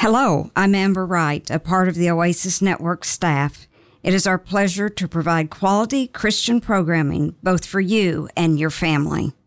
Hello, I'm Amber Wright, a part of the Oasis Network staff. It is our pleasure to provide quality Christian programming both for you and your family.